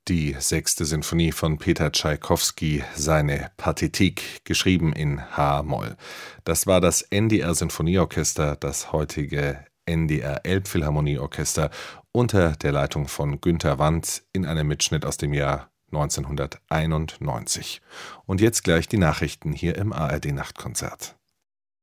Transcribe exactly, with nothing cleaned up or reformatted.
Die sechste Sinfonie von Peter Tschaikowski, seine Pathetique, geschrieben in H-Moll. Das war das N D R-Sinfonieorchester, das heutige N D R Elbphilharmonieorchester, unter der Leitung von Günter Wandt in einem Mitschnitt aus dem Jahr neunzehnhunderteinundneunzig. Und jetzt gleich die Nachrichten hier im A R D-Nachtkonzert.